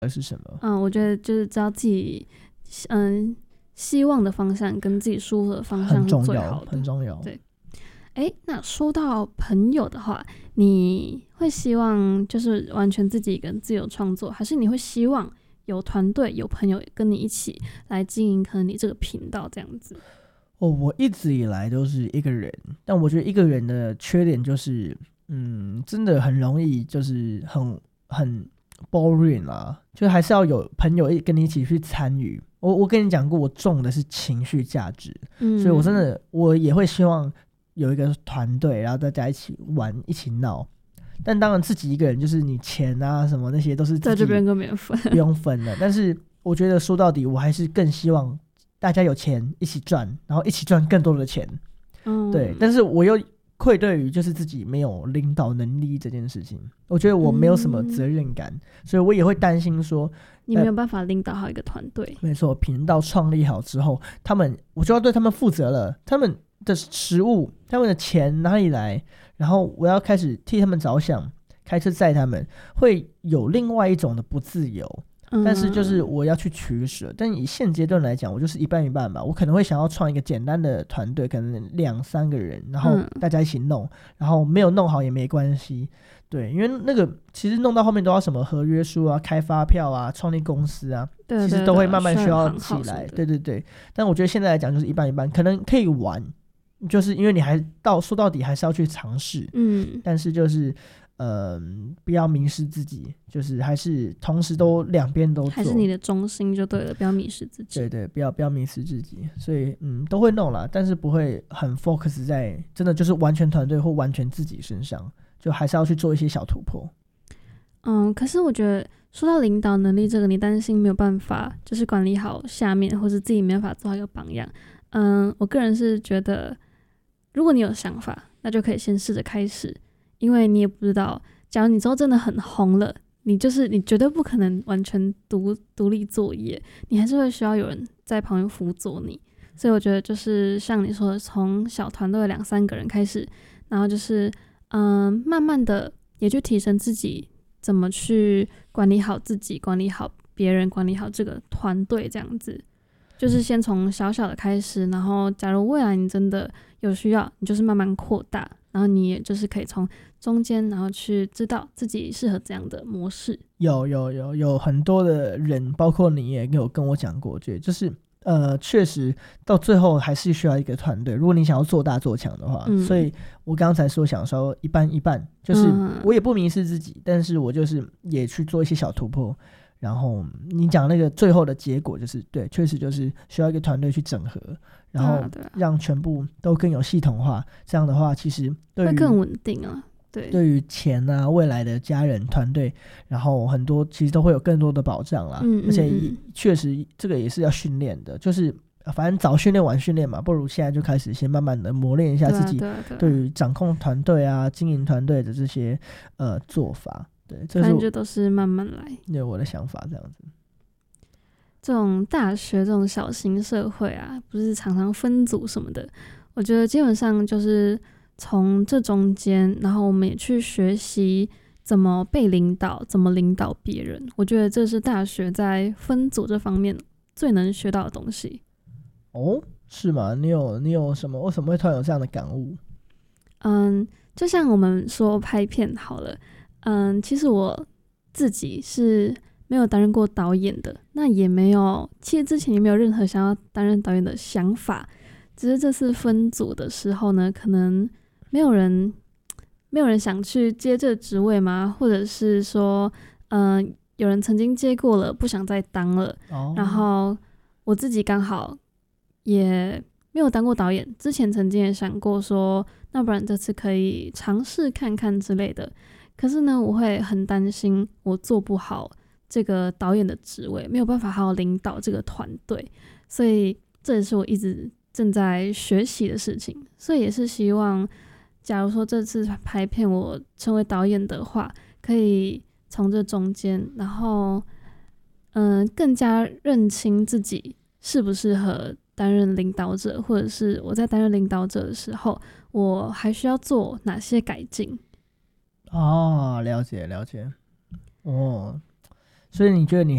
是什么？ 我觉得就是知道自己希望的方向跟自己舒服的方向是最好的， 很重要。 对。那说到朋友的话，你会希望就是完全自己一个人自由创作，还是你会希望有团队有朋友跟你一起来经营可能你这个频道这样子？ 我一直以来都是一个人，但我觉得一个人的缺点就是真的很容易就是很 boring 啦，就还是要有朋友跟你一起去参与。我跟你讲过，我重的是情绪价值，所以我真的我也会希望有一个团队，然后大家一起玩一起闹。但当然自己一个人就是你钱啊什么那些都是自己在这边跟别人分不用分的。但是我觉得说到底我还是更希望大家有钱一起赚，然后一起赚更多的钱。对，但是我又愧对于就是自己没有领导能力这件事情，我觉得我没有什么责任感，所以我也会担心说你没有办法领导好一个团队。 没错，频道创立好之后，我就要对他们负责了，他们的食物他们的钱哪里来，然后我要开始替他们着想，开车载他们，会有另外一种的不自由。但是就是我要去取舍，但以现阶段来讲，我就是一半一半吧。我可能会想要创一个简单的团队，可能2-3个人，然后大家一起弄，然后没有弄好也没关系。对，因为那个其实弄到后面都要什么合约书啊、开发票啊、创立公司啊， 对， 其实都会慢慢需要起来。对对对，但我觉得现在来讲就是一半一半，可能可以玩，就是因为你说到底还是要去尝试，但是就是不要迷失自己，就是还是同时都两边都做， 还是你的中心就对了，不要迷失自己。 对对，不要迷失自己。所以都会弄啦，但是不会很 focus 在真的就是完全团队或完全自己身上，就还是要去做一些小突破。 可是我觉得说到领导能力这个，你担心没有办法就是管理好下面，或是自己没办法做好一个榜样。我个人是觉得如果你有想法，那就可以先试着开始，因为你也不知道，假如你之后真的很红了，你绝对不可能完全独立作业，你还是会需要有人在旁边辅佐你。所以我觉得就是像你说的，从小团队2-3个人开始，然后就是慢慢的也去提升自己，怎么去管理好自己，管理好别人，管理好这个团队，这样子就是先从小小的开始，然后假如未来你真的有需要，你就是慢慢扩大，然后你也就是可以从中间然后去知道自己适合这样的模式。 有很多的人，包括你也有跟我讲过，就是确实到最后还是需要一个团队，如果你想要做大做强的话，所以我刚才想说一半一半，就是我也不迷失自己，但是我就是也去做一些小突破。然后你讲那个最后的结果就是对，确实就是需要一个团队去整合，然后让全部都更有系统化，这样的话其实会更稳定啊。 对于钱啊，未来的家人团队，然后很多其实都会有更多的保障啦。而且确实这个也是要训练的，就是反正早训练晚训练嘛，不如现在就开始先慢慢的磨练一下自己对于掌控团队啊、经营团队的这些做法。对， 反正就都是慢慢来。 对，我的想法这样子。 这种大学这种小型社会啊，不是常常分组什么的，我觉得基本上就是从这中间，然后我们也去学习怎么被领导，怎么领导别人。我觉得这是大学在分组这方面最能学到的东西。 哦，是吗？你有什么？为什么会突然有这样的感悟？ 就像我们说拍片好了。其实我自己是没有担任过导演的，那也没有，其实之前也没有任何想要担任导演的想法，只是这次分组的时候呢，可能没有人想去接这个职位嘛，或者是说有人曾经接过了不想再当了，然后我自己刚好也没有当过导演，之前曾经也想过说那不然这次可以尝试看看之类的，可是呢我会很担心我做不好这个导演的职位，没有办法好好领导这个团队，所以这也是我一直正在学习的事情。所以也是希望假如说这次拍片我成为导演的话，可以从这中间然后更加认清自己适不适合担任领导者，或者是我在担任领导者的时候我还需要做哪些改进。 哦，了解了解。哦， 所以你觉得你